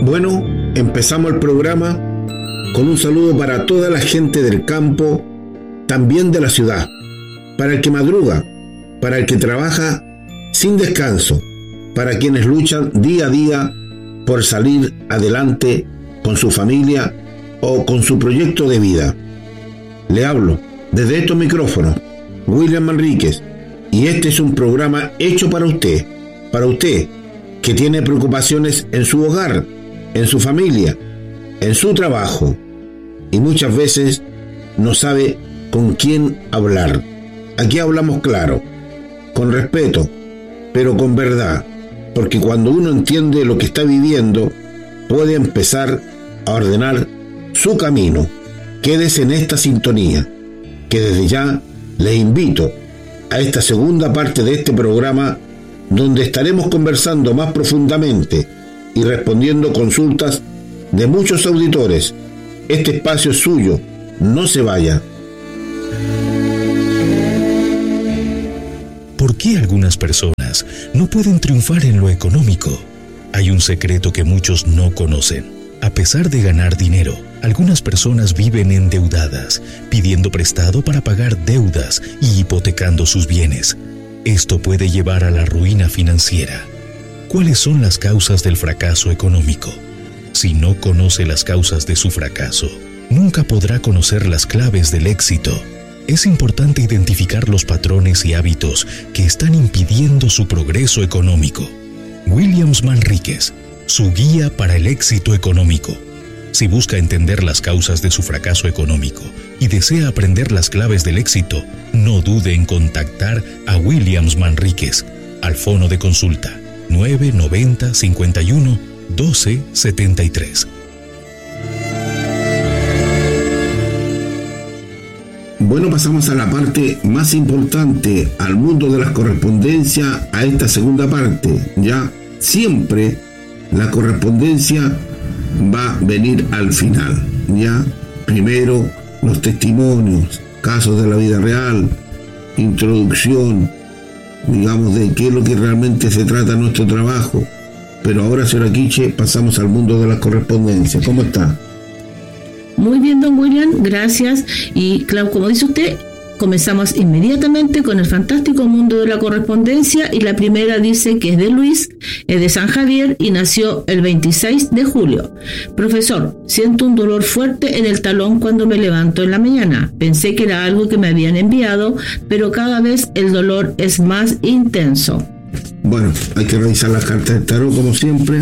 Bueno, empezamos el programa con un saludo para toda la gente del campo, también de la ciudad, para el que madruga, para el que trabaja sin descanso, para quienes luchan día a día por salir adelante con su familia o con su proyecto de vida. Le hablo desde estos micrófonos, William Manríquez, y este es un programa hecho para usted que tiene preocupaciones en su hogar, en su familia, en su trabajo, y muchas veces no sabe con quién hablar. Aquí hablamos claro, con respeto, pero con verdad, porque cuando uno entiende lo que está viviendo, puede empezar a ordenar su camino. Quédese en esta sintonía, que desde ya les invito a esta segunda parte de este programa, donde estaremos conversando más profundamente y respondiendo consultas de muchos auditores. Este espacio es suyo, no se vaya. ¿Por qué algunas personas no pueden triunfar en lo económico? Hay un secreto que muchos no conocen. A pesar de ganar dinero, algunas personas viven endeudadas, pidiendo prestado para pagar deudas y hipotecando sus bienes. Esto puede llevar a la ruina financiera. ¿Cuáles son las causas del fracaso económico? Si no conoce las causas de su fracaso, nunca podrá conocer las claves del éxito. Es importante identificar los patrones y hábitos que están impidiendo su progreso económico. William Manríquez, su guía para el éxito económico. Si busca entender las causas de su fracaso económico y desea aprender las claves del éxito, no dude en contactar a William Manríquez al fono de consulta 990 51 12 73. Bueno, pasamos a la parte más importante, al mundo de las correspondencias, a esta segunda parte. Ya siempre la correspondencia va a venir al final. Ya primero los testimonios, casos de la vida real, introducción, digamos, de qué es lo que realmente se trata nuestro trabajo. Pero ahora, señora Quiche, pasamos al mundo de las correspondencias. ¿Cómo está? Muy bien, don William, gracias. Y claro, como dice usted, comenzamos inmediatamente con el fantástico mundo de la correspondencia, y la primera dice que es de Luis, es de San Javier y nació el 26 de julio. Profesor, siento un dolor fuerte en el talón cuando me levanto en la mañana. Pensé que era algo que me habían enviado, pero cada vez el dolor es más intenso. Bueno, hay que revisar las cartas del tarot como siempre.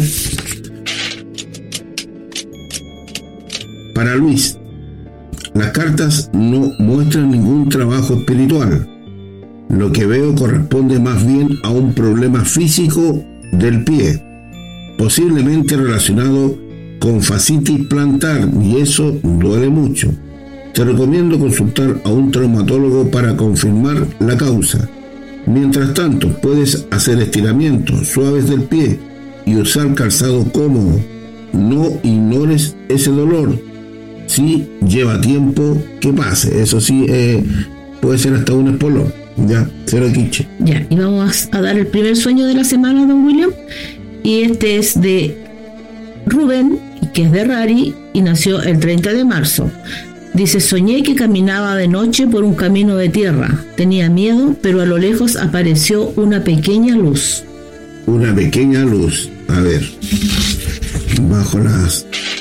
Para Luis, las cartas no muestran ningún trabajo espiritual. Lo que veo corresponde más bien a un problema físico del pie, posiblemente relacionado con fascitis plantar, y eso duele mucho. Te recomiendo consultar a un traumatólogo para confirmar la causa. Mientras tanto, puedes hacer estiramientos suaves del pie y usar calzado cómodo. No ignores ese dolor. Sí, lleva tiempo que pase. Eso sí, puede ser hasta un espolón. Ya, cero quiche. Ya, y vamos a dar el primer sueño de la semana, don William. Y este es de Rubén, que es de Rari, y nació el 30 de marzo. Dice: soñé que caminaba de noche por un camino de tierra. Tenía miedo, pero a lo lejos apareció una pequeña luz. Una pequeña luz. A ver, bajo las...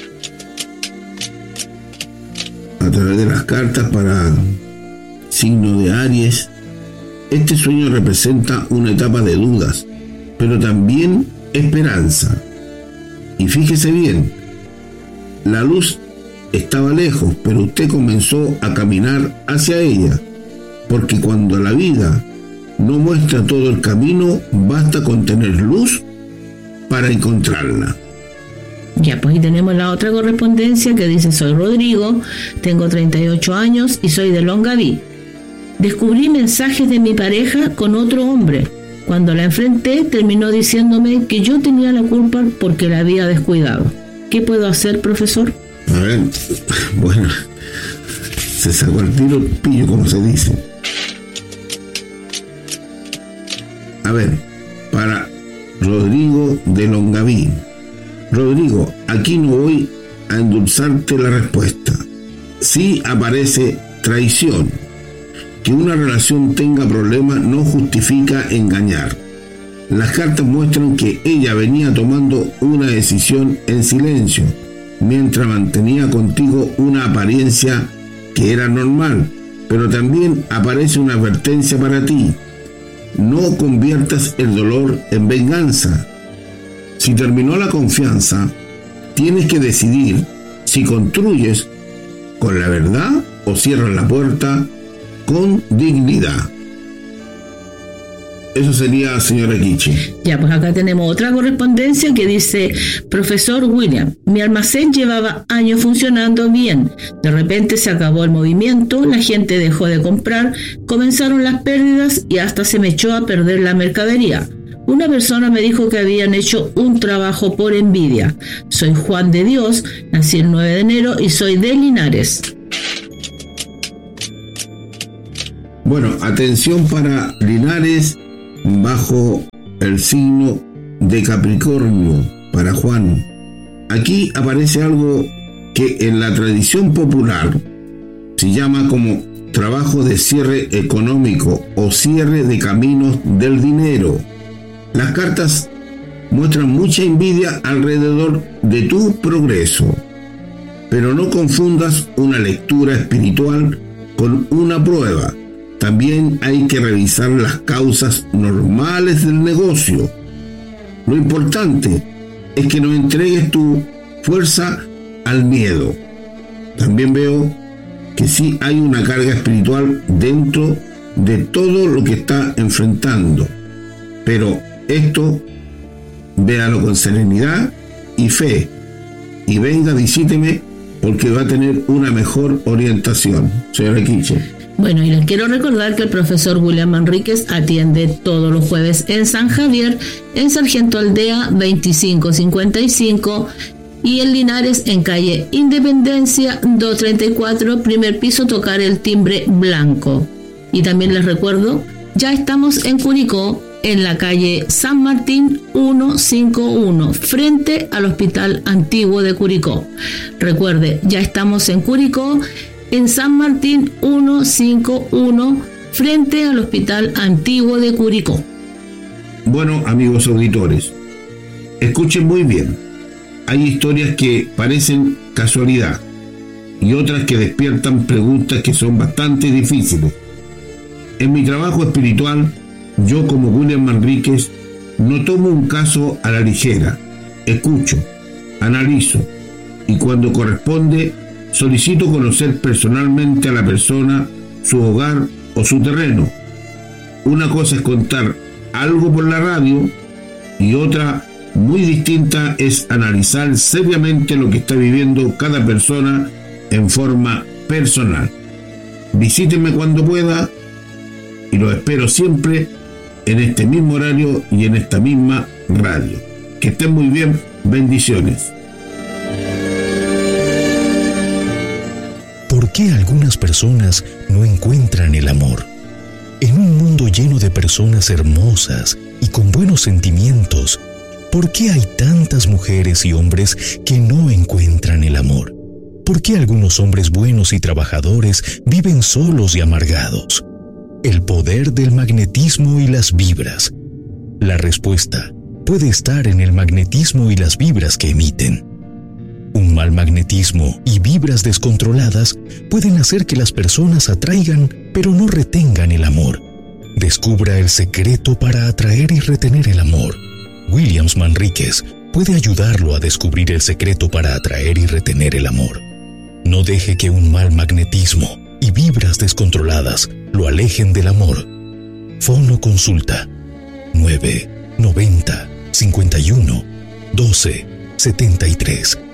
a través de las cartas para signo de Aries. Este sueño representa una etapa de dudas, pero también esperanza. Y fíjese bien, la luz estaba lejos, pero usted comenzó a caminar hacia ella, porque cuando la vida no muestra todo el camino, basta con tener luz para encontrarla. Ya, pues ahí tenemos la otra correspondencia que dice: soy Rodrigo, tengo 38 años y soy de Longaví. Descubrí mensajes de mi pareja con otro hombre. Cuando la enfrenté, terminó diciéndome que yo tenía la culpa porque la había descuidado. ¿Qué puedo hacer, profesor? A ver, bueno, se sacó el tiro el pillo, como se dice. A ver, para Rodrigo de Longaví, Rodrigo, aquí no voy a endulzarte la respuesta. Sí aparece traición. Que una relación tenga problemas no justifica engañar. Las cartas muestran que ella venía tomando una decisión en silencio, mientras mantenía contigo una apariencia que era normal, pero también aparece una advertencia para ti. No conviertas el dolor en venganza. Si terminó la confianza, tienes que decidir si construyes con la verdad o cierras la puerta con dignidad. Eso sería, señora Kichi. Ya, pues acá tenemos otra correspondencia que dice: profesor William, mi almacén llevaba años funcionando bien. De repente se acabó el movimiento, la gente dejó de comprar, comenzaron las pérdidas y hasta se me echó a perder la mercadería. Una persona me dijo que habían hecho un trabajo por envidia. Soy Juan de Dios, nací el 9 de enero y soy de Linares. Bueno, atención para Linares, bajo el signo de Capricornio, para Juan. Aquí aparece algo que en la tradición popular se llama como trabajo de cierre económico o cierre de caminos del dinero. Las cartas muestran mucha envidia alrededor de tu progreso, pero no confundas una lectura espiritual con una prueba. También hay que revisar las causas normales del negocio. Lo importante es que no entregues tu fuerza al miedo. También veo que sí hay una carga espiritual dentro de todo lo que está enfrentando. Pero esto, véalo con serenidad y fe. Y venga, visíteme, porque va a tener una mejor orientación. Señora Quiche. Bueno, y les quiero recordar que el profesor William Manríquez atiende todos los jueves en San Javier, en Sargento Aldea 2555 y en Linares en calle Independencia 234, primer piso, tocar el timbre blanco. Y también les recuerdo, ya estamos en Curicó, en la calle San Martín 151, frente al Hospital Antiguo de Curicó. Recuerde, ya estamos en Curicó, en San Martín 151, frente al Hospital Antiguo de Curicó. Bueno, amigos auditores, escuchen muy bien. Hay historias que parecen casualidad y otras que despiertan preguntas que son bastante difíciles. En mi trabajo espiritual, yo como William Manríquez no tomo un caso a la ligera. Escucho, analizo y cuando corresponde solicito conocer personalmente a la persona, su hogar o su terreno. Una cosa es contar algo por la radio y otra muy distinta es analizar seriamente lo que está viviendo cada persona en forma personal. Visítenme cuando pueda y los espero siempre en este mismo horario y en esta misma radio. Que estén muy bien. Bendiciones. ¿Por qué algunas personas no encuentran el amor? En un mundo lleno de personas hermosas y con buenos sentimientos, ¿por qué hay tantas mujeres y hombres que no encuentran el amor? ¿Por qué algunos hombres buenos y trabajadores viven solos y amargados? El poder del magnetismo y las vibras. La respuesta puede estar en el magnetismo y las vibras que emiten. Un mal magnetismo y vibras descontroladas pueden hacer que las personas atraigan, pero no retengan el amor. Descubra el secreto para atraer y retener el amor. William Manríquez puede ayudarlo a descubrir el secreto para atraer y retener el amor. No deje que un mal magnetismo y vibras descontroladas lo alejen del amor. Fono consulta 990 51 12 73.